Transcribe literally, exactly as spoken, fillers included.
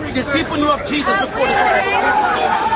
These people knew of Jesus before the Bible.